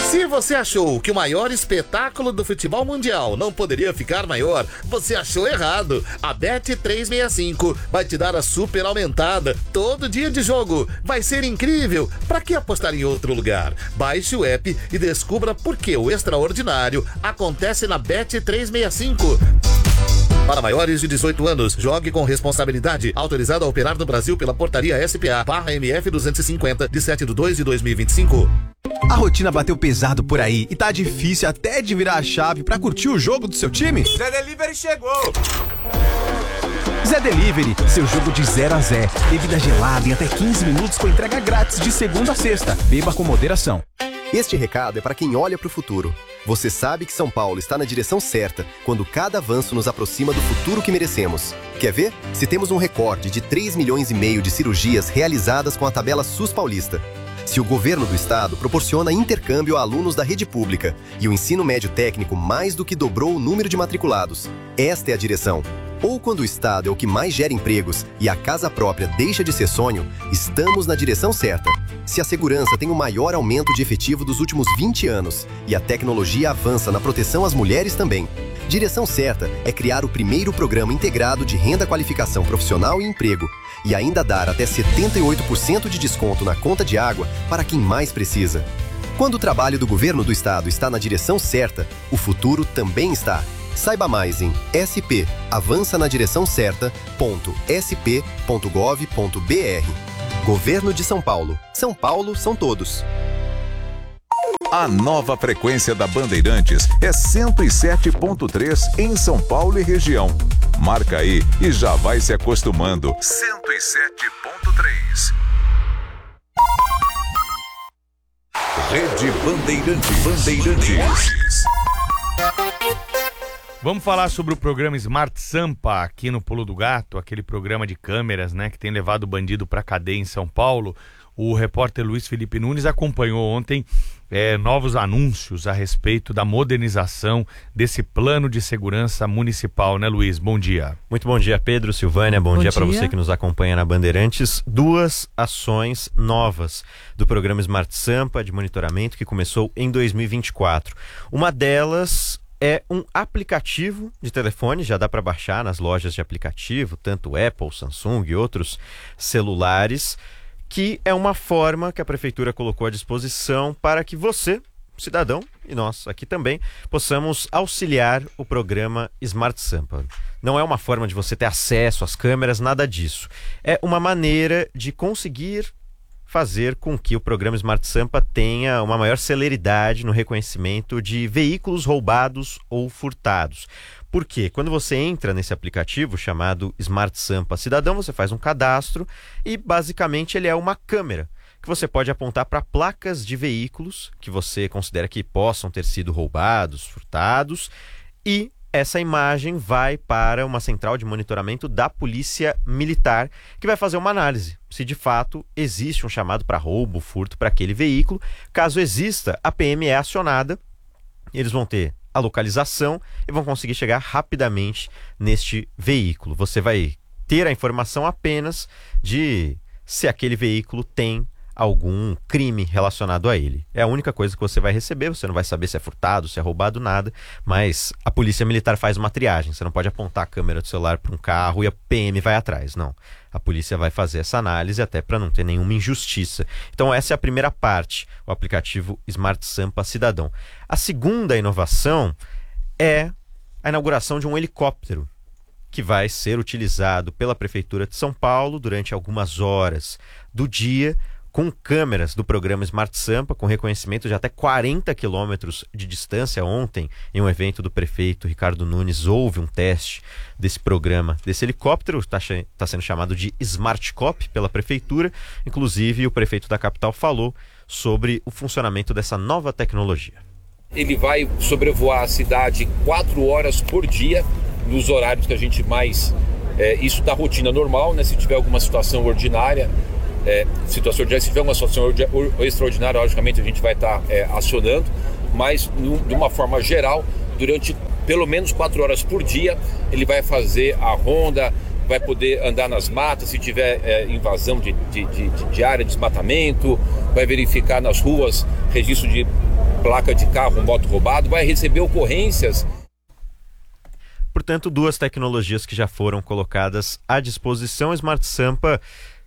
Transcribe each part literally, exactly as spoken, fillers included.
Se você achou que o maior espetáculo do futebol mundial não poderia ficar maior, você achou errado. A Bet trezentos e sessenta e cinco vai te dar a super aumentada todo dia de jogo. Vai ser incrível. Pra que apostar em outro lugar? Baixe o app e descubra por que o extraordinário acontece na Bet trezentos e sessenta e cinco. Para maiores de dezoito anos, jogue com responsabilidade. Autorizado a operar no Brasil pela portaria S P A barra M F duzentos e cinquenta, de sete de dois de dois mil e vinte e cinco. A rotina bateu pesado por aí e tá difícil até de virar a chave pra curtir o jogo do seu time? Zé Delivery chegou! Zé Delivery, seu jogo de zero a zero. Bebida gelada em até quinze minutos com entrega grátis de segunda a sexta. Beba com moderação. Este recado é para quem olha para o futuro. Você sabe que São Paulo está na direção certa quando cada avanço nos aproxima do futuro que merecemos. Quer ver? Se temos um recorde de três milhões e meio de cirurgias realizadas com a tabela SUS paulista. Se o governo do estado proporciona intercâmbio a alunos da rede pública e o ensino médio técnico mais do que dobrou o número de matriculados. Esta é a direção. Ou quando o estado é o que mais gera empregos e a casa própria deixa de ser sonho, estamos na direção certa. Se a segurança tem o maior aumento de efetivo dos últimos vinte anos e a tecnologia avança na proteção às mulheres também, direção certa é criar o primeiro programa integrado de renda, qualificação profissional e emprego e ainda dar até setenta e oito por cento de desconto na conta de água para quem mais precisa. Quando o trabalho do governo do estado está na direção certa, o futuro também está. Saiba mais em S P avança na direção certa ponto s p ponto gov ponto b r. Governo de São Paulo. São Paulo são todos. A nova frequência da Bandeirantes é cento e sete ponto três em São Paulo e região. Marca aí e já vai se acostumando. cento e sete ponto três. Rede Bandeirantes. Bandeirantes. Vamos falar sobre o programa Smart Sampa aqui no Pulo do Gato, aquele programa de câmeras, né, que tem levado o bandido para cadeia em São Paulo. O repórter Luiz Felipe Nunes acompanhou ontem é, novos anúncios a respeito da modernização desse plano de segurança municipal, né, Luiz? Bom dia. Muito bom dia, Pedro, Silvânia, bom, bom dia, dia. para você que nos acompanha na Bandeirantes. Duas ações novas do programa Smart Sampa de monitoramento que começou em dois mil e vinte e quatro. Uma delas é um aplicativo de telefone, já dá para baixar nas lojas de aplicativo, tanto Apple, Samsung e outros celulares, que é uma forma que a prefeitura colocou à disposição para que você, cidadão, e nós aqui também, possamos auxiliar o programa Smart Sampa. Não é uma forma de você ter acesso às câmeras, nada disso. É uma maneira de conseguir fazer com que o programa Smart Sampa tenha uma maior celeridade no reconhecimento de veículos roubados ou furtados. Por quê? Quando você entra nesse aplicativo chamado Smart Sampa Cidadão, você faz um cadastro e basicamente ele é uma câmera que você pode apontar para placas de veículos que você considera que possam ter sido roubados, furtados, e essa imagem vai para uma central de monitoramento da Polícia Militar, que vai fazer uma análise se de fato existe um chamado para roubo, furto para aquele veículo. Caso exista, a P M é acionada, eles vão ter a localização e vão conseguir chegar rapidamente neste veículo. Você vai ter a informação apenas de se aquele veículo tem algum crime relacionado a ele. É a única coisa que você vai receber, você não vai saber se é furtado, se é roubado, nada, mas a Polícia Militar faz uma triagem. Você não pode apontar a câmera do celular para um carro e a P M vai atrás, não. A polícia vai fazer essa análise até para não ter nenhuma injustiça. Então essa é a primeira parte, o aplicativo Smart Sampa Cidadão. A segunda inovação é a inauguração de um helicóptero que vai ser utilizado pela Prefeitura de São Paulo durante algumas horas do dia, com câmeras do programa Smart Sampa, com reconhecimento de até quarenta quilômetros de distância. Ontem, em um evento do prefeito Ricardo Nunes, houve um teste desse programa, desse helicóptero, está tá sendo chamado de Smart Cop pela prefeitura. Inclusive, o prefeito da capital falou sobre o funcionamento dessa nova tecnologia. Ele vai sobrevoar a cidade quatro horas por dia, nos horários que a gente mais... É, isso da rotina normal, né? Se tiver alguma situação ordinária, É, situação de, se tiver uma situação extraordinária, logicamente a gente vai estar tá, é, acionando, mas no, de uma forma geral, durante pelo menos quatro horas por dia, ele vai fazer a ronda, vai poder andar nas matas, se tiver é, invasão de, de, de, de área de desmatamento, vai verificar nas ruas registro de placa de carro, moto roubado, vai receber ocorrências. Portanto, duas tecnologias que já foram colocadas à disposição. Smart Sampa,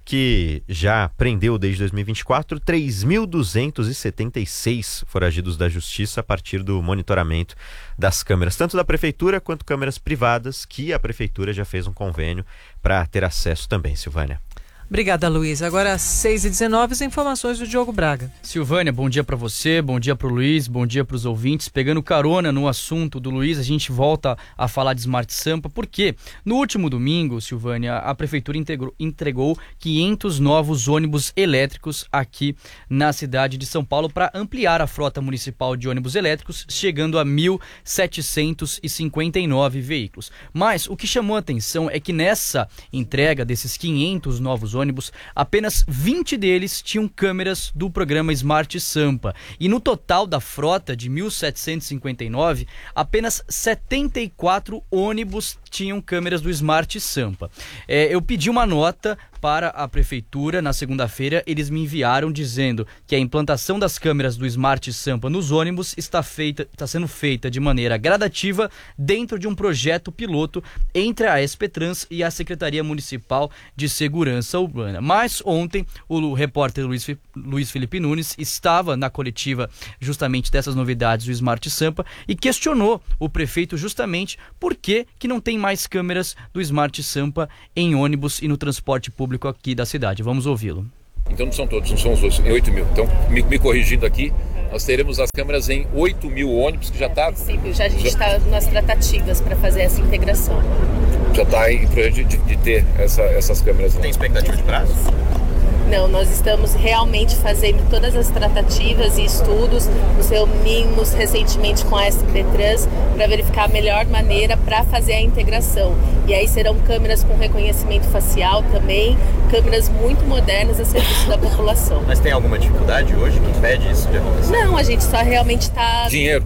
que já prendeu desde dois mil e vinte e quatro três mil duzentos e setenta e seis foragidos da justiça a partir do monitoramento das câmeras, tanto da prefeitura quanto câmeras privadas, que a prefeitura já fez um convênio para ter acesso também, Silvânia. Obrigada, Luiz. Agora às seis e dezenove, as informações do Diogo Braga. Silvânia, bom dia para você, bom dia para o Luiz, bom dia para os ouvintes. Pegando carona no assunto do Luiz, a gente volta a falar de Smart Sampa, porque no último domingo, Silvânia, a prefeitura integrou, entregou quinhentos novos ônibus elétricos aqui na cidade de São Paulo para ampliar a frota municipal de ônibus elétricos, chegando a mil setecentos e cinquenta e nove veículos. Mas o que chamou a atenção é que nessa entrega desses quinhentos novos ônibus, ônibus, apenas vinte deles tinham câmeras do programa Smart Sampa. E no total da frota de mil setecentos e cinquenta e nove, apenas setenta e quatro ônibus tinham câmeras do Smart Sampa. É, eu pedi uma nota para a prefeitura na segunda-feira. Eles me enviaram dizendo que a implantação das câmeras do Smart Sampa nos ônibus está, feita, está sendo feita de maneira gradativa dentro de um projeto piloto entre a Espetrans e a Secretaria Municipal de Segurança Urbana. Mas ontem o repórter Luiz, Luiz Felipe Nunes estava na coletiva justamente dessas novidades do Smart Sampa e questionou o prefeito justamente por que que não tem mais câmeras do Smart Sampa em ônibus e no transporte público aqui da cidade. Vamos ouvi-lo. Então não são todos, não são os dois, em oito mil. Então, me, me corrigindo aqui, nós teremos as câmeras em oito mil ônibus, que já está... Sim, já a gente está nas tratativas para fazer essa integração. Já está em projeto de, de ter essa, essas câmeras lá. Tem expectativa de prazo? Não, nós estamos realmente fazendo todas as tratativas e estudos, nos reunimos recentemente com a Espetrans para verificar a melhor maneira para fazer a integração. E aí serão câmeras com reconhecimento facial também, câmeras muito modernas a serviço da população. Mas tem alguma dificuldade hoje que impede isso de acontecer? Não, a gente só realmente está... Dinheiro.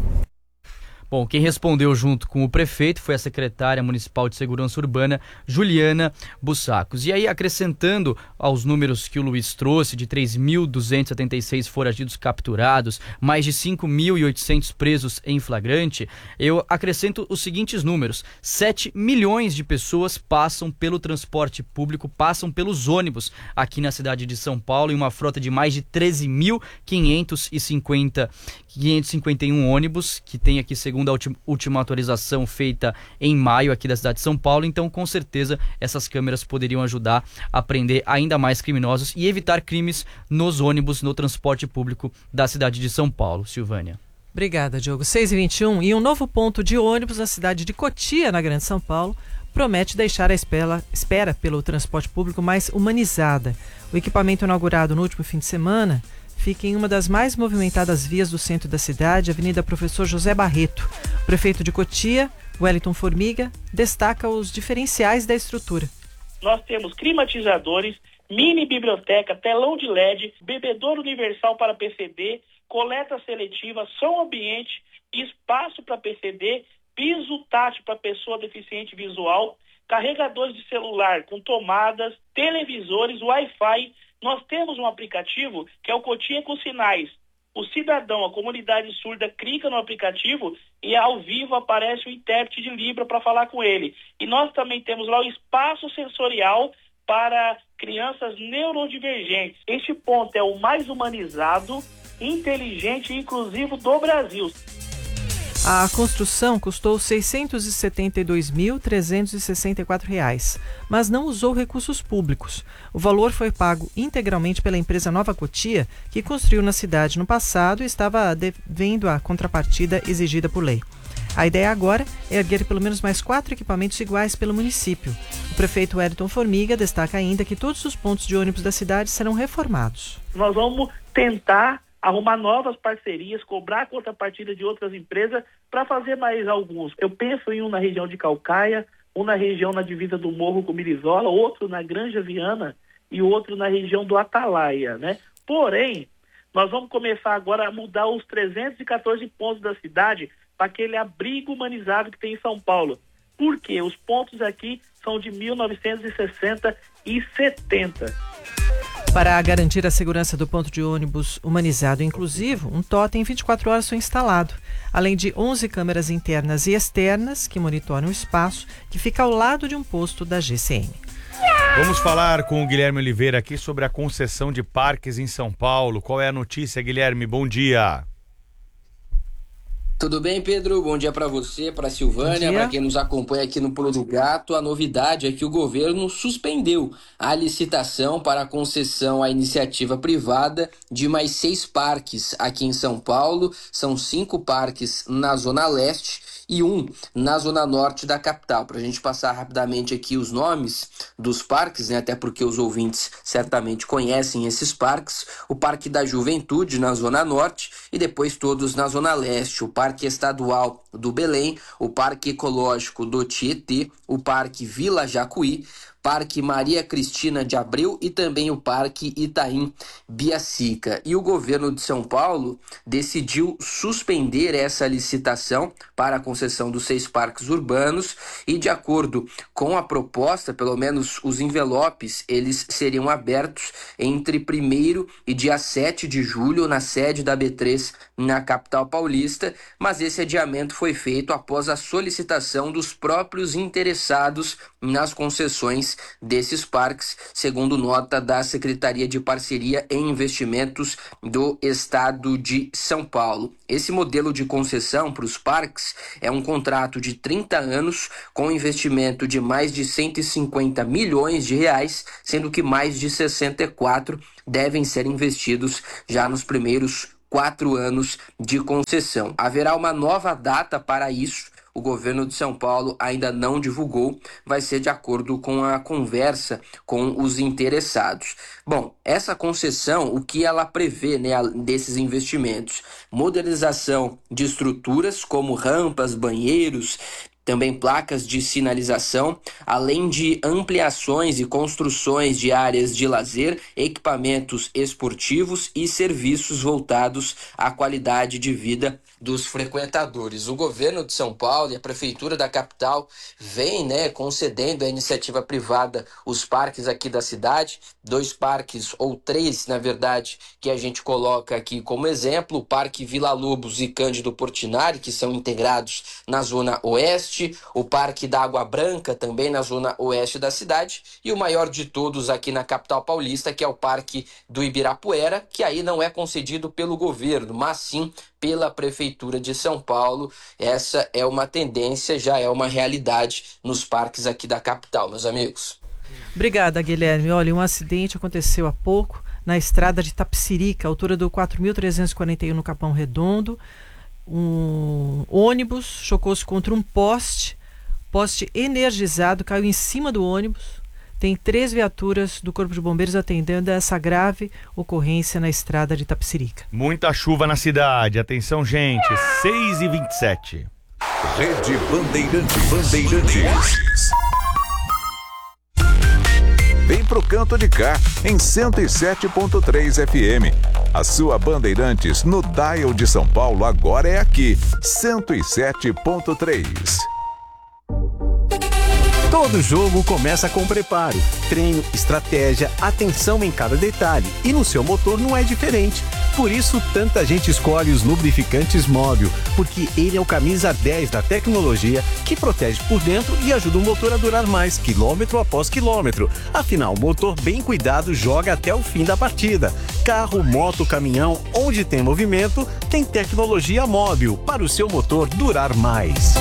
Bom, quem respondeu junto com o prefeito foi a secretária municipal de segurança urbana, Juliana Bussacos. E aí, acrescentando aos números que o Luiz trouxe, de três mil duzentos e setenta e seis foragidos capturados, mais de cinco mil e oitocentos presos em flagrante, eu acrescento os seguintes números: sete milhões de pessoas passam pelo transporte público, passam pelos ônibus aqui na cidade de São Paulo, em uma frota de mais de treze mil quinhentos e cinquenta e um ônibus, que tem aqui, segundo a última, última atualização feita em maio aqui da cidade de São Paulo. Então, com certeza, essas câmeras poderiam ajudar a prender ainda mais criminosos e evitar crimes nos ônibus, no transporte público da cidade de São Paulo. Silvânia. Obrigada, Diogo. seis e vinte e um, e um novo ponto de ônibus na cidade de Cotia, na Grande São Paulo, promete deixar a espera, espera pelo transporte público mais humanizada. O equipamento inaugurado no último fim de semana fica em uma das mais movimentadas vias do centro da cidade, Avenida Professor José Barreto. O prefeito de Cotia, Wellington Formiga, destaca os diferenciais da estrutura. Nós temos climatizadores, mini biblioteca, telão de L E D, bebedouro universal para P C D, coleta seletiva, som ambiente, espaço para P C D, piso tátil para pessoa deficiente visual, carregadores de celular com tomadas, televisores, Wi-Fi. Nós temos um aplicativo que é o Cotia com Sinais. O cidadão, a comunidade surda, clica no aplicativo e ao vivo aparece o intérprete de Libra para falar com ele. E nós também temos lá o espaço sensorial para crianças neurodivergentes. Este ponto é o mais humanizado, inteligente e inclusivo do Brasil. A construção custou seiscentos e setenta e dois mil, trezentos e sessenta e quatro reais, mas não usou recursos públicos. O valor foi pago integralmente pela empresa Nova Cotia, que construiu na cidade no passado e estava devendo a contrapartida exigida por lei. A ideia agora é erguer pelo menos mais quatro equipamentos iguais pelo município. O prefeito Wellington Formiga destaca ainda que todos os pontos de ônibus da cidade serão reformados. Nós vamos tentar arrumar novas parcerias, cobrar a contrapartida de outras empresas para fazer mais alguns. Eu penso em um na região de Calcaia, um na região na divisa do Morro com Mirizola, outro na Granja Viana e outro na região do Atalaia, né? Porém, nós vamos começar agora a mudar os trezentos e quatorze pontos da cidade para aquele abrigo humanizado que tem em São Paulo. Por quê? Os pontos aqui são de mil novecentos e sessenta e setenta. Para garantir a segurança do ponto de ônibus humanizado e inclusivo, um totem vinte e quatro horas foi instalado, além de onze câmeras internas e externas que monitoram o espaço que fica ao lado de um posto da G C M. Vamos falar com o Guilherme Oliveira aqui sobre a concessão de parques em São Paulo. Qual é a notícia, Guilherme? Bom dia. Tudo bem, Pedro? Bom dia para você, para Silvânia, para quem nos acompanha aqui no Pulo do Gato. A novidade é que o governo suspendeu a licitação para a concessão à iniciativa privada de mais seis parques aqui em São Paulo. São cinco parques na Zona Leste e um na Zona Norte da capital. Para a gente passar rapidamente aqui os nomes dos parques, né? Até porque os ouvintes certamente conhecem esses parques. O Parque da Juventude na Zona Norte e depois todos na Zona Leste. O Parque Estadual do Belém, o Parque Ecológico do Tietê, o Parque Vila Jacuí, Parque Maria Cristina de Abreu e também o Parque Itaim Biacica. E o governo de São Paulo decidiu suspender essa licitação para a concessão dos seis parques urbanos e, de acordo com a proposta, pelo menos os envelopes, eles seriam abertos entre primeiro e dia sete de julho na sede da B três na capital paulista, mas esse adiamento foi feito após a solicitação dos próprios interessados nas concessões desses parques, segundo nota da Secretaria de Parceria em Investimentos do Estado de São Paulo. Esse modelo de concessão para os parques é um contrato de trinta anos com investimento de mais de cento e cinquenta milhões de reais, sendo que mais de sessenta e quatro devem ser investidos já nos primeiros quatro anos de concessão. Haverá uma nova data para isso. O governo de São Paulo ainda não divulgou, vai ser de acordo com a conversa com os interessados. Bom, essa concessão, o que ela prevê, né, desses investimentos? Modernização de estruturas como rampas, banheiros, também placas de sinalização, além de ampliações e construções de áreas de lazer, equipamentos esportivos e serviços voltados à qualidade de vida dos frequentadores. O governo de São Paulo e a prefeitura da capital vem, né, concedendo à iniciativa privada os parques aqui da cidade, dois parques ou três, na verdade, que a gente coloca aqui como exemplo, o Parque Vila Lobos e Cândido Portinari, que são integrados na Zona Oeste, o Parque da Água Branca, também na Zona Oeste da cidade, e o maior de todos aqui na capital paulista, que é o Parque do Ibirapuera, que aí não é concedido pelo governo, mas sim pela Prefeitura de São Paulo. Essa é uma tendência, já é uma realidade nos parques aqui da capital, meus amigos. Obrigada, Guilherme. Olha, um acidente aconteceu há pouco na estrada de Tapsirica, altura do quatro mil trezentos e quarenta e um no Capão Redondo. Um ônibus chocou-se contra um poste, poste energizado, caiu em cima do ônibus. Tem três viaturas do Corpo de Bombeiros atendendo a essa grave ocorrência na estrada de Tapsirica. Muita chuva na cidade. Atenção, gente. seis e vinte e sete. Rede Bandeirantes. Bandeirantes. Vem pro canto de cá, em cento e sete ponto três F M. A sua Bandeirantes no dial de São Paulo agora é aqui, cento e sete ponto três. Todo jogo começa com preparo, treino, estratégia, atenção em cada detalhe. E no seu motor não é diferente. Por isso, tanta gente escolhe os lubrificantes Móbil, porque ele é o camisa dez da tecnologia que protege por dentro e ajuda o motor a durar mais, quilômetro após quilômetro. Afinal, o motor bem cuidado joga até o fim da partida. Carro, moto, caminhão, onde tem movimento, tem tecnologia Móbil para o seu motor durar mais.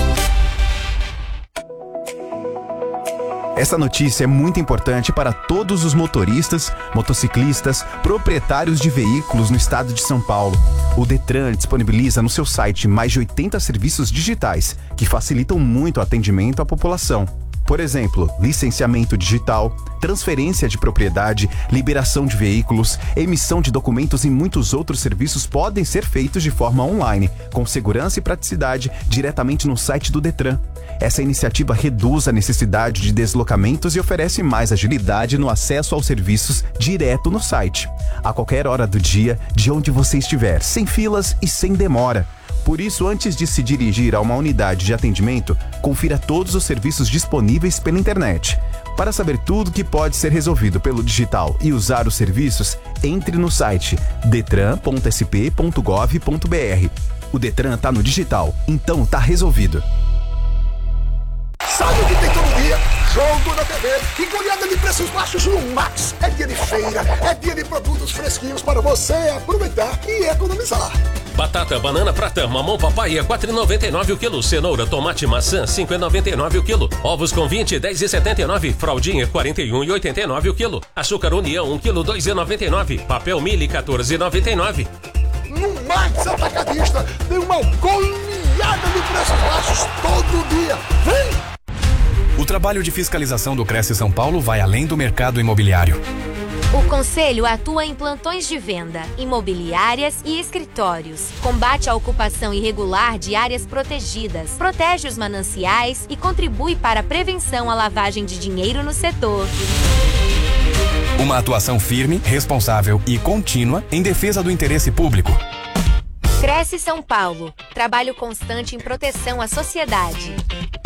Essa notícia é muito importante para todos os motoristas, motociclistas, proprietários de veículos no estado de São Paulo. O Detran disponibiliza no seu site mais de oitenta serviços digitais que facilitam muito o atendimento à população. Por exemplo, licenciamento digital, transferência de propriedade, liberação de veículos, emissão de documentos e muitos outros serviços podem ser feitos de forma online, com segurança e praticidade, diretamente no site do Detran. Essa iniciativa reduz a necessidade de deslocamentos e oferece mais agilidade no acesso aos serviços direto no site, a qualquer hora do dia, de onde você estiver, sem filas e sem demora. Por isso, antes de se dirigir a uma unidade de atendimento, confira todos os serviços disponíveis pela internet. Para saber tudo que pode ser resolvido pelo digital e usar os serviços, entre no site detran ponto s p ponto gov ponto b r. O Detran tá no digital, então tá resolvido. Sabe o que tem todo dia? Jogo na T V e goleada de preços baixos no Max. É dia de feira, é dia de produtos fresquinhos para você aproveitar e economizar. Batata, banana prata, mamão papai é quatro reais e noventa e nove centavos o quilo. Cenoura, tomate, maçã, cinco reais e noventa e nove centavos o quilo. Ovos com vinte, dez reais e setenta e nove centavos. Fraldinha, quarenta e um reais e oitenta e nove centavos o quilo. Açúcar União, um quilo, dois reais e noventa e nove centavos. Papel Mili, quatorze reais e noventa e nove centavos. No Max Atacadista tem uma goleada de preços baixos todo dia. Vem! O trabalho de fiscalização do Cresce São Paulo vai além do mercado imobiliário. O Conselho atua em plantões de venda, imobiliárias e escritórios. Combate a ocupação irregular de áreas protegidas, protege os mananciais e contribui para a prevenção à lavagem de dinheiro no setor. Uma atuação firme, responsável e contínua em defesa do interesse público. Cresce São Paulo. Trabalho constante em proteção à sociedade.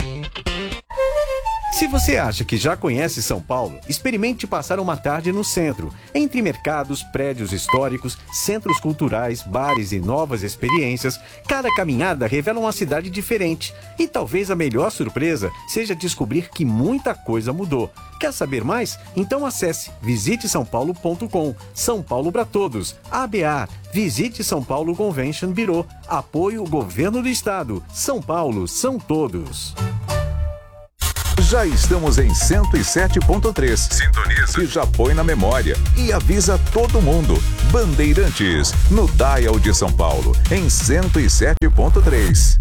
Se você acha que já conhece São Paulo, experimente passar uma tarde no centro, entre mercados, prédios históricos, centros culturais, bares e novas experiências. Cada caminhada revela uma cidade diferente. E talvez a melhor surpresa seja descobrir que muita coisa mudou. Quer saber mais? Então acesse visite são paulo ponto com. São Paulo para todos. A B A. Visite São Paulo Convention Bureau. Apoio Governo do Estado. São Paulo são todos. Já estamos em cento e sete ponto três. Sintoniza. E já põe na memória. E avisa todo mundo. Bandeirantes, no Dial de São Paulo, em cento e sete ponto três.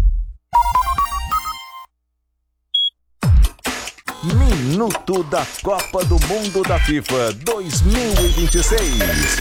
Minuto da Copa do Mundo da FIFA dois mil e vinte e seis.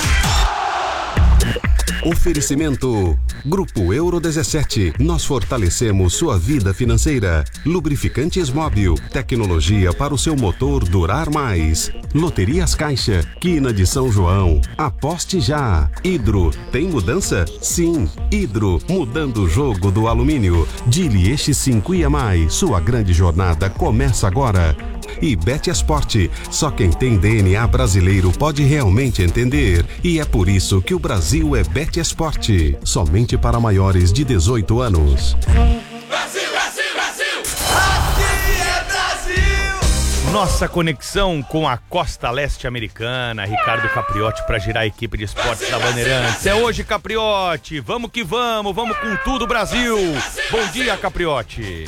Oferecimento Grupo Euro dezessete. Nós fortalecemos sua vida financeira. Lubrificantes Móbil. Tecnologia para o seu motor durar mais. Loterias Caixa. Quina de São João. Aposte já. Hidro. Tem mudança? Sim. Hidro. Mudando o jogo do alumínio. Dili Eixi cinco e mais. Sua grande jornada começa agora. E Betesport. Só quem tem D N A brasileiro pode realmente entender. E é por isso que o Brasil é Betesport. Somente para maiores de dezoito anos. Brasil, Brasil, Brasil! Aqui é Brasil! Nossa conexão com a costa leste americana, Ricardo Capriotti, para girar a equipe de esportes da Bandeirantes. É hoje, Capriotti. Vamos que vamos, vamos com tudo, Brasil. Bom dia, Capriotti.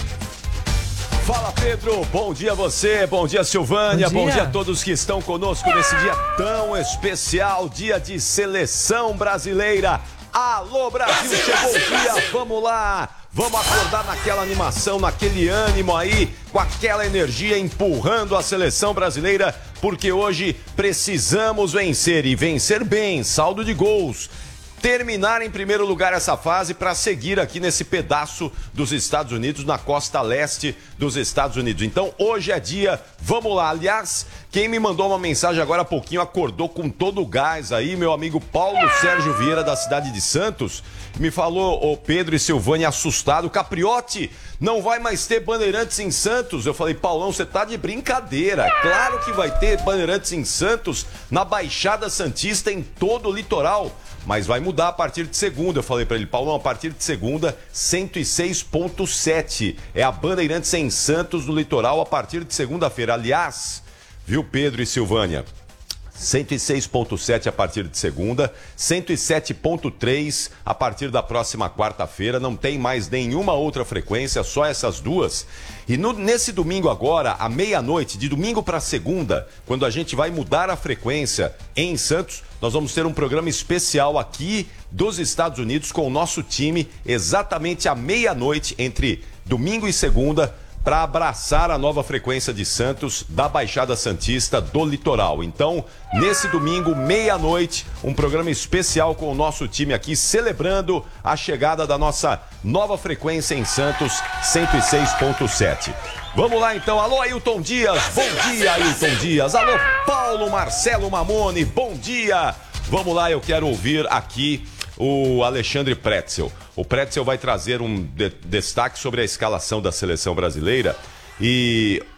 Fala, Pedro, bom dia a você, bom dia, Silvânia, bom dia. bom dia a todos que estão conosco nesse dia tão especial, dia de seleção brasileira. Alô, Brasil, chegou o dia, vamos lá, vamos acordar naquela animação, naquele ânimo aí, com aquela energia empurrando a seleção brasileira, porque hoje precisamos vencer e vencer bem, saldo de gols. Terminar em primeiro lugar essa fase para seguir aqui nesse pedaço dos Estados Unidos, na costa leste dos Estados Unidos. Então hoje é dia, vamos lá. Aliás, quem me mandou uma mensagem agora há pouquinho, acordou com todo o gás aí, meu amigo Paulo Sérgio Vieira, da cidade de Santos, me falou, ô Pedro e Silvânia, assustado, Capriotti, não vai mais ter Bandeirantes em Santos. Eu falei, Paulão, você tá de brincadeira. Claro que vai ter Bandeirantes em Santos, na Baixada Santista, em todo o litoral. Mas vai mudar a partir de segunda. Eu falei pra ele, Paulão, a partir de segunda, cento e seis ponto sete. É a Bandeirantes em Santos, no litoral, a partir de segunda-feira. Aliás, viu, Pedro e Silvânia? cento e seis ponto sete a partir de segunda, cento e sete ponto três a partir da próxima quarta-feira. Não tem mais nenhuma outra frequência, só essas duas. E no, nesse domingo agora, à meia-noite, de domingo para segunda, quando a gente vai mudar a frequência em Santos, nós vamos ter um programa especial aqui dos Estados Unidos com o nosso time, exatamente à meia-noite, entre domingo e segunda, para abraçar a nova frequência de Santos, da Baixada Santista, do litoral. Então, nesse domingo, meia-noite, um programa especial com o nosso time aqui, celebrando a chegada da nossa nova frequência em Santos, cento e seis ponto sete. Vamos lá então, alô Ailton Dias, bom dia Ailton Dias, alô Paulo Marcelo Mamone, bom dia. Vamos lá, eu quero ouvir aqui o Alexandre Pretzel. O Pretzel vai trazer um de destaque sobre a escalação da seleção brasileira. E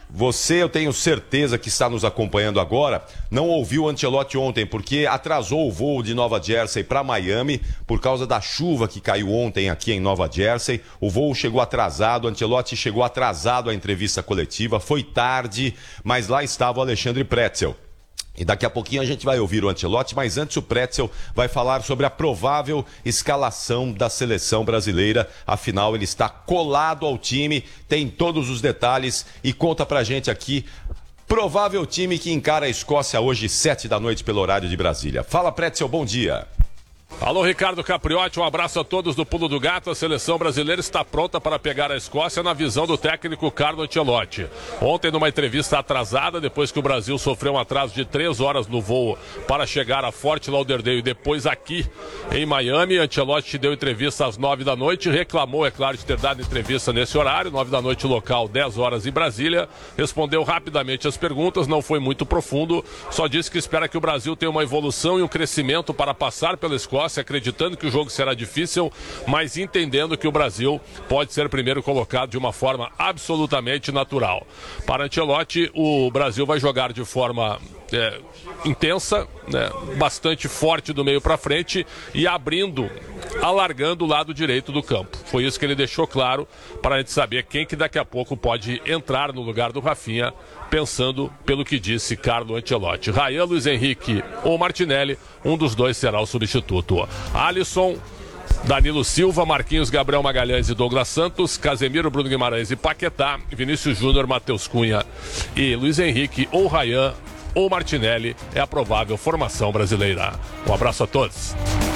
você, eu tenho certeza que está nos acompanhando agora, não ouviu o Ancelotti ontem, porque atrasou o voo de Nova Jersey para Miami por causa da chuva que caiu ontem aqui em Nova Jersey. O voo chegou atrasado, o Ancelotti chegou atrasado à entrevista coletiva, foi tarde, mas lá estava o Alexandre Pretzel. E daqui a pouquinho a gente vai ouvir o Ancelotti, mas antes o Pretzel vai falar sobre a provável escalação da seleção brasileira. Afinal, ele está colado ao time, tem todos os detalhes e conta pra gente aqui provável time que encara a Escócia hoje, sete da noite, pelo horário de Brasília. Fala, Pretzel, bom dia. Alô, Ricardo Capriotti, um abraço a todos do Pulo do Gato. A seleção brasileira está pronta para pegar a Escócia na visão do técnico Carlo Ancelotti. Ontem, numa entrevista atrasada, depois que o Brasil sofreu um atraso de três horas no voo para chegar a Fort Lauderdale e depois aqui em Miami, Ancelotti deu entrevista às nove da noite, reclamou, é claro, de ter dado entrevista nesse horário, nove da noite local, dez horas em Brasília, respondeu rapidamente as perguntas, não foi muito profundo, só disse que espera que o Brasil tenha uma evolução e um crescimento para passar pela Escócia, acreditando que o jogo será difícil, mas entendendo que o Brasil pode ser primeiro colocado de uma forma absolutamente natural. Para Ancelotti, o Brasil vai jogar de forma é, intensa, né, bastante forte do meio para frente e abrindo, alargando o lado direito do campo. Foi isso que ele deixou claro para a gente saber quem que daqui a pouco pode entrar no lugar do Rafinha, pensando pelo que disse Carlo Ancelotti. Ryan, Luiz Henrique ou Martinelli, um dos dois será o substituto. Alisson, Danilo Silva, Marquinhos, Gabriel Magalhães e Douglas Santos, Casemiro, Bruno Guimarães e Paquetá, Vinícius Júnior, Matheus Cunha e Luiz Henrique ou Ryan ou Martinelli é a provável formação brasileira. Um abraço a todos.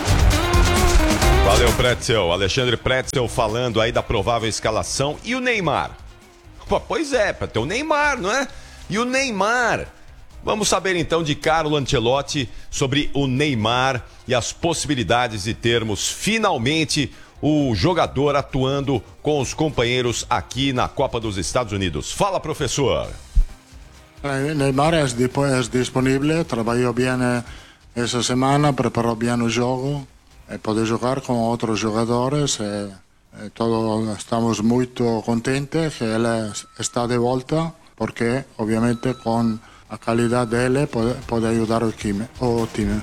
Valeu, Pretzel. Alexandre Pretzel falando aí da provável escalação. E o Neymar? Pô, pois é, para ter o Neymar, não é? E o Neymar? Vamos saber então de Carlo Ancelotti sobre o Neymar e as possibilidades de termos finalmente o jogador atuando com os companheiros aqui na Copa dos Estados Unidos. Fala, professor. Neymar é disponível, trabalhou bem essa semana, preparou bem o jogo, pode jogar com outros jogadores. Todos estamos muito contentes que ele está de volta, porque obviamente com a qualidade dele pode, pode ajudar o time, o time.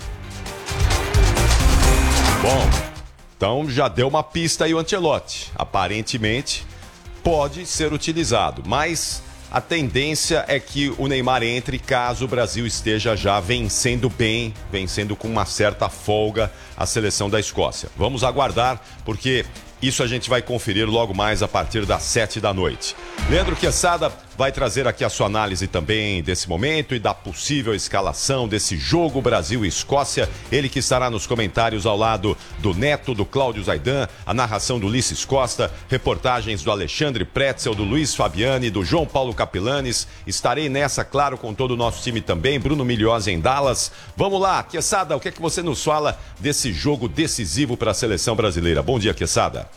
Bom, então já deu uma pista aí o Ancelotti. Aparentemente pode ser utilizado, mas a tendência é que o Neymar entre caso o Brasil esteja já vencendo bem, vencendo com uma certa folga a seleção da Escócia. Vamos aguardar, porque isso a gente vai conferir logo mais a partir das sete da noite. Leandro Quesada vai trazer aqui a sua análise também desse momento e da possível escalação desse jogo Brasil e Escócia. Ele que estará nos comentários ao lado do Neto, do Cláudio Zaidan, a narração do Ulisses Costa, reportagens do Alexandre Pretzel, do Luiz Fabiani, do João Paulo Capilanes. Estarei nessa, claro, com todo o nosso time também, Bruno Milhose em Dallas. Vamos lá, Quesada, o que é que você nos fala desse jogo decisivo para a seleção brasileira? Bom dia, Quesada.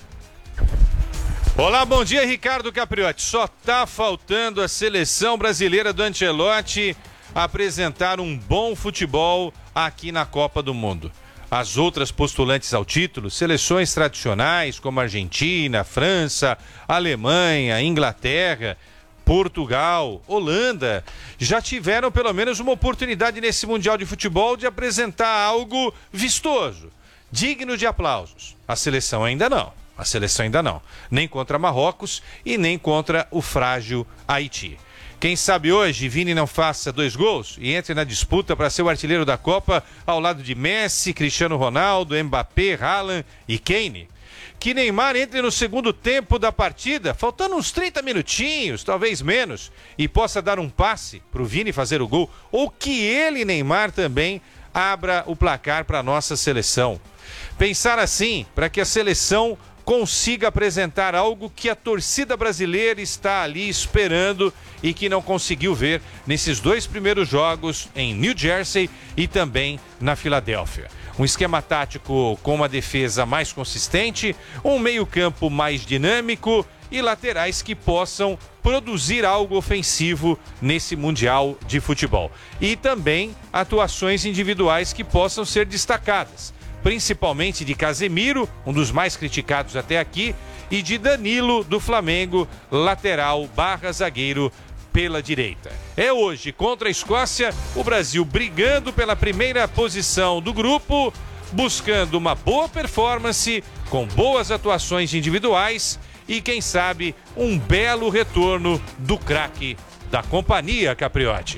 Olá, bom dia, Ricardo Capriotti. Só tá faltando a seleção brasileira do Ancelotti apresentar um bom futebol aqui na Copa do Mundo. As outras postulantes ao título, seleções tradicionais como Argentina, França, Alemanha, Inglaterra, Portugal, Holanda, já tiveram pelo menos uma oportunidade nesse Mundial de Futebol de apresentar algo vistoso, digno de aplausos. A seleção ainda não. A seleção ainda não. Nem contra Marrocos e nem contra o frágil Haiti. Quem sabe hoje Vini não faça dois gols e entre na disputa para ser o artilheiro da Copa ao lado de Messi, Cristiano Ronaldo, Mbappé, Haaland e Kane. Que Neymar entre no segundo tempo da partida, faltando uns trinta minutinhos, talvez menos, e possa dar um passe para o Vini fazer o gol, ou que ele, Neymar, também abra o placar para a nossa seleção. Pensar assim, para que a seleção consiga apresentar algo que a torcida brasileira está ali esperando e que não conseguiu ver nesses dois primeiros jogos em New Jersey e também na Filadélfia. Um esquema tático com uma defesa mais consistente, um meio-campo mais dinâmico e laterais que possam produzir algo ofensivo nesse Mundial de Futebol. E também atuações individuais que possam ser destacadas, principalmente de Casemiro, um dos mais criticados até aqui, e de Danilo, do Flamengo, lateral barra zagueiro, pela direita. É hoje, contra a Escócia, o Brasil brigando pela primeira posição do grupo, buscando uma boa performance, com boas atuações individuais e, quem sabe, um belo retorno do craque da companhia Capriotti.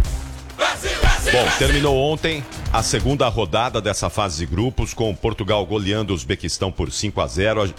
Bom, terminou ontem a segunda rodada dessa fase de grupos, com Portugal goleando o Uzbequistão por cinco a zero,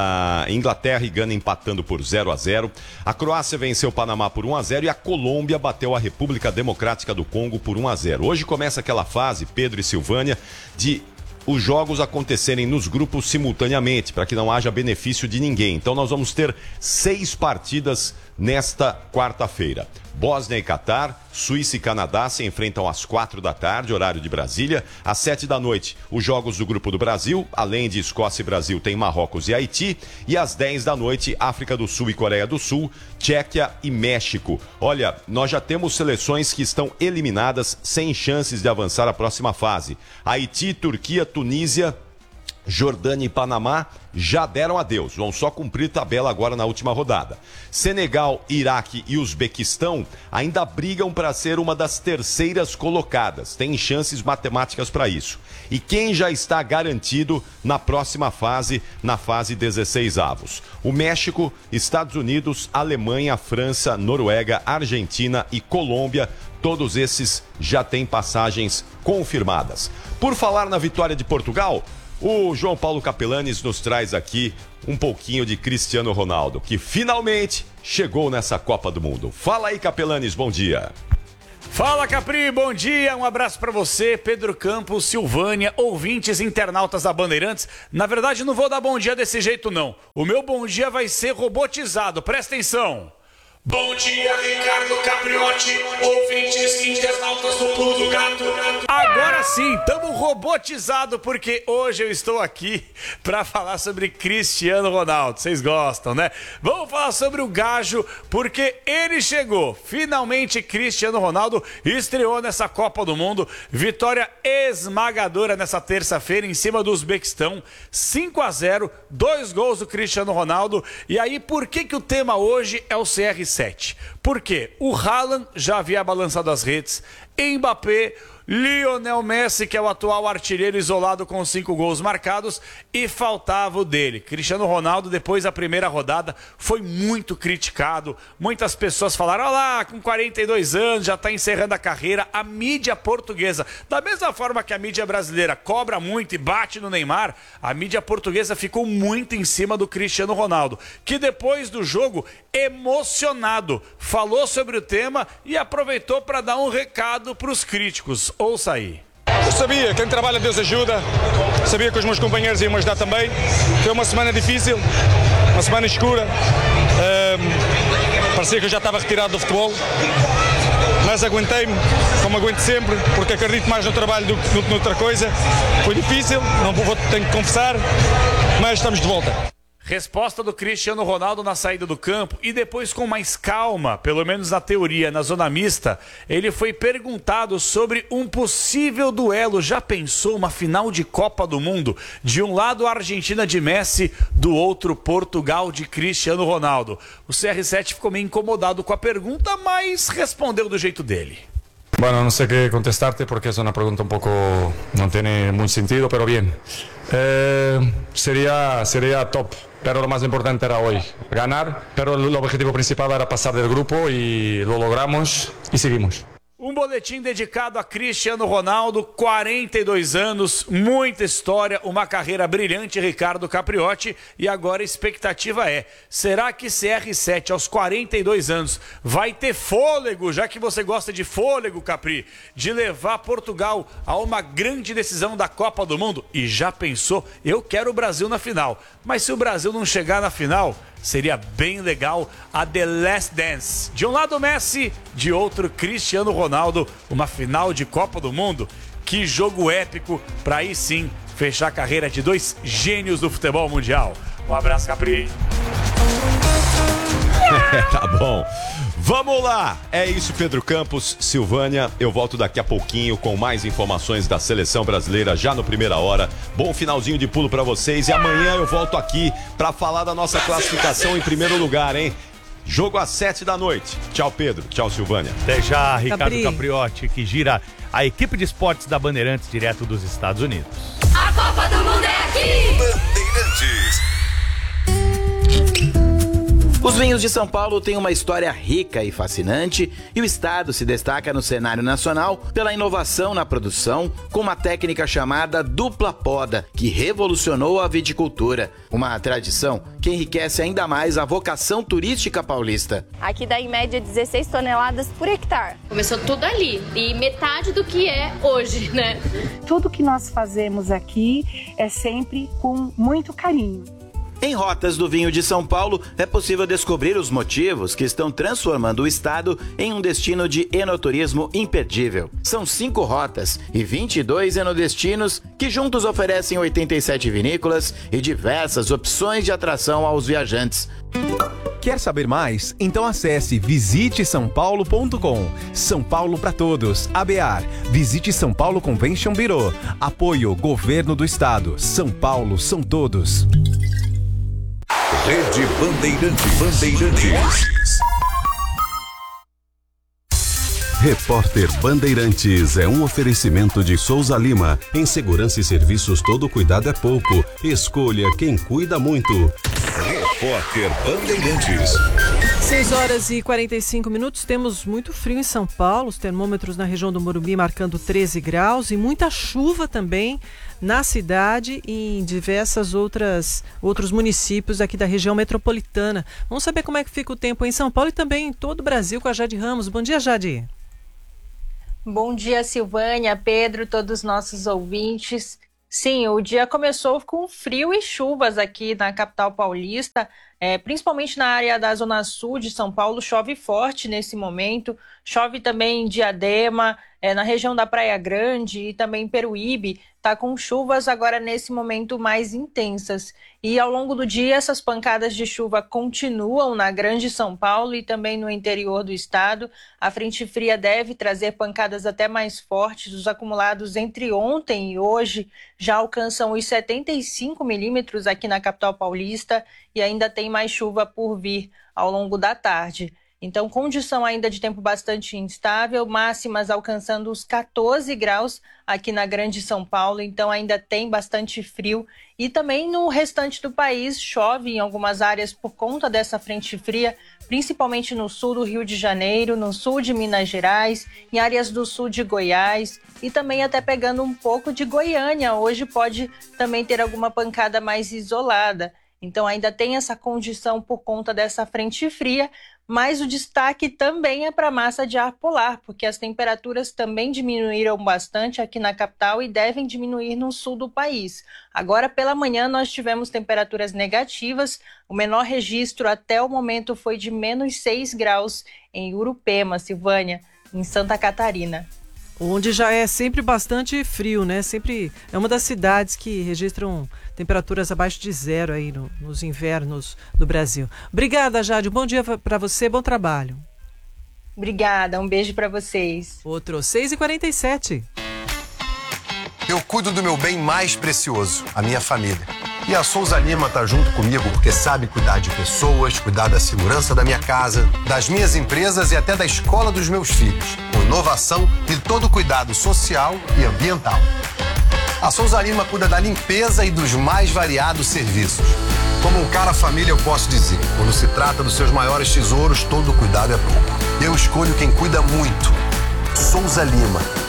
a Inglaterra e Gana empatando por zero a zero, a Croácia venceu o Panamá por um a zero e a Colômbia bateu a República Democrática do Congo por um a zero. Hoje começa aquela fase, Pedro e Silvânia, de os jogos acontecerem nos grupos simultaneamente, para que não haja benefício de ninguém. Então nós vamos ter seis partidas nesta quarta-feira. Bósnia e Catar, Suíça e Canadá se enfrentam às quatro da tarde, horário de Brasília. Às sete da noite, os jogos do Grupo do Brasil, além de Escócia e Brasil, tem Marrocos e Haiti. E às dez da noite, África do Sul e Coreia do Sul, Tchequia e México. Olha, nós já temos seleções que estão eliminadas sem chances de avançar à próxima fase. Haiti, Turquia, Tunísia, Jordânia e Panamá já deram adeus, vão só cumprir tabela agora na última rodada. Senegal, Iraque e Uzbequistão ainda brigam para ser uma das terceiras colocadas, tem chances matemáticas para isso. E quem já está garantido na próxima fase, na fase dezesseis avos? O México, Estados Unidos, Alemanha, França, Noruega, Argentina e Colômbia. Todos esses já têm passagens confirmadas. Por falar na vitória de Portugal, o João Paulo Capelanes nos traz aqui um pouquinho de Cristiano Ronaldo, que finalmente chegou nessa Copa do Mundo. Fala aí, Capelanes, bom dia. Fala, Capri, bom dia, um abraço pra você, Pedro Campos, Silvânia, ouvintes internautas da Bandeirantes. Na verdade, não vou dar bom dia desse jeito, não. O meu bom dia vai ser robotizado, presta atenção. Bom dia, Ricardo Capriotti, ouvintes internautas do Pulo do Gato. Agora sim, estamos robotizados, porque hoje eu estou aqui para falar sobre Cristiano Ronaldo. Vocês gostam, né? Vamos falar sobre o Gajo, porque ele chegou. Finalmente, Cristiano Ronaldo estreou nessa Copa do Mundo. Vitória esmagadora nessa terça-feira em cima do Uzbequistão. cinco a zero, dois gols do Cristiano Ronaldo. E aí, por que que o tema hoje é o C R sete? Porque o Haaland já havia balançado as redes, Mbappé, Lionel Messi, que é o atual artilheiro isolado com cinco gols marcados, e faltava o dele. Cristiano Ronaldo, depois da primeira rodada, foi muito criticado. Muitas pessoas falaram, olha lá, com quarenta e dois anos, já está encerrando a carreira. A mídia portuguesa, da mesma forma que a mídia brasileira cobra muito e bate no Neymar, a mídia portuguesa ficou muito em cima do Cristiano Ronaldo, que depois do jogo, emocionado, falou sobre o tema e aproveitou para dar um recado para os críticos. Ouça aí. Eu sabia, quem trabalha Deus ajuda, sabia que os meus companheiros iam me ajudar também. Foi uma semana difícil, uma semana escura, um, parecia que eu já estava retirado do futebol, mas aguentei-me, como aguento sempre, porque acredito mais no trabalho do que noutra coisa. Foi difícil, não vou, tenho que confessar, mas estamos de volta. Resposta do Cristiano Ronaldo na saída do campo e depois, com mais calma, pelo menos na teoria, na zona mista, ele foi perguntado sobre um possível duelo. Já pensou uma final de Copa do Mundo? De um lado a Argentina de Messi, do outro Portugal de Cristiano Ronaldo. O C R sete ficou meio incomodado com a pergunta, mas respondeu do jeito dele. Bueno, no sé qué contestarte porque es una pregunta un poco, no tiene mucho sentido, pero bien. Eh, sería, sería top, pero lo más importante era hoy, ganar, pero el objetivo principal era pasar del grupo y lo logramos y seguimos. Um boletim dedicado a Cristiano Ronaldo, quarenta e dois anos, muita história, uma carreira brilhante, Ricardo Capriotti. E agora a expectativa é, será que C R sete aos quarenta e dois anos vai ter fôlego, já que você gosta de fôlego, Capri, de levar Portugal a uma grande decisão da Copa do Mundo? E já pensou, eu quero o Brasil na final, mas se o Brasil não chegar na final, seria bem legal a The Last Dance. De um lado Messi, de outro Cristiano Ronaldo, uma final de Copa do Mundo. Que jogo épico para aí sim fechar a carreira de dois gênios do futebol mundial. Um abraço, Capri. Tá bom. Vamos lá! É isso, Pedro Campos, Silvânia. Eu volto daqui a pouquinho com mais informações da seleção brasileira já no Primeira Hora. Bom finalzinho de pulo pra vocês e amanhã eu volto aqui pra falar da nossa classificação em primeiro lugar, hein? Jogo às sete da noite. Tchau, Pedro. Tchau, Silvânia. Até já, Ricardo Capri. Capriotti, que gira a equipe de esportes da Bandeirantes direto dos Estados Unidos. A Copa do Mundo é aqui! Bandeirantes. Os vinhos de São Paulo têm uma história rica e fascinante e o estado se destaca no cenário nacional pela inovação na produção com uma técnica chamada dupla poda, que revolucionou a viticultura. Uma tradição que enriquece ainda mais a vocação turística paulista. Aqui dá em média dezesseis toneladas por hectare. Começou tudo ali e metade do que é hoje, né? Tudo que nós fazemos aqui é sempre com muito carinho. Em Rotas do Vinho de São Paulo, é possível descobrir os motivos que estão transformando o estado em um destino de enoturismo imperdível. São cinco rotas e vinte e dois enodestinos que juntos oferecem oitenta e sete vinícolas e diversas opções de atração aos viajantes. Quer saber mais? Então acesse visite são paulo ponto com. São Paulo para todos. A B A R. Visite São Paulo Convention Bureau. Apoio Governo do Estado. São Paulo são todos. Rede Bandeirantes. Bandeirantes. Repórter Bandeirantes é um oferecimento de Souza Lima. Em segurança e serviços, todo cuidado é pouco. Escolha quem cuida muito. Repórter Bandeirantes. seis horas e quarenta e cinco minutos, temos muito frio em São Paulo, os termômetros na região do Morumbi marcando treze graus e muita chuva também na cidade e em diversas outras outros municípios aqui da região metropolitana. Vamos saber como é que fica o tempo em São Paulo e também em todo o Brasil com a Jade Ramos. Bom dia, Jade. Bom dia, Silvânia, Pedro, todos os nossos ouvintes. Sim, o dia começou com frio e chuvas aqui na capital paulista, é, principalmente na área da Zona Sul de São Paulo, chove forte nesse momento, chove também em Diadema, é, na região da Praia Grande e também em Peruíbe, está com chuvas agora nesse momento mais intensas. E ao longo do dia essas pancadas de chuva continuam na Grande São Paulo e também no interior do estado. A frente fria deve trazer pancadas até mais fortes. Os acumulados entre ontem e hoje já alcançam os setenta e cinco milímetros aqui na capital paulista e ainda tem mais chuva por vir ao longo da tarde. Então, condição ainda de tempo bastante instável, máximas alcançando os quatorze graus aqui na Grande São Paulo, então ainda tem bastante frio. E também no restante do país chove em algumas áreas por conta dessa frente fria, principalmente no sul do Rio de Janeiro, no sul de Minas Gerais, em áreas do sul de Goiás e também até pegando um pouco de Goiânia. Hoje pode também ter alguma pancada mais isolada. Então ainda tem essa condição por conta dessa frente fria, mas o destaque também é para a massa de ar polar, porque as temperaturas também diminuíram bastante aqui na capital e devem diminuir no sul do país. Agora pela manhã nós tivemos temperaturas negativas, o menor registro até o momento foi de menos seis graus em Urupema, Silvânia, em Santa Catarina. Onde já é sempre bastante frio, né? Sempre é uma das cidades que registram temperaturas abaixo de zero aí no, nos invernos do Brasil. Obrigada, Jade. Bom dia para você, bom trabalho. Obrigada, um beijo para vocês. Outro, seis e quarenta e sete. Eu cuido do meu bem mais precioso, a minha família. E a Souza Lima tá junto comigo porque sabe cuidar de pessoas, cuidar da segurança da minha casa, das minhas empresas e até da escola dos meus filhos. Com inovação e todo cuidado social e ambiental. A Souza Lima cuida da limpeza e dos mais variados serviços. Como um cara família, eu posso dizer, quando se trata dos seus maiores tesouros, todo cuidado é pouco. Eu escolho quem cuida muito. Souza Lima.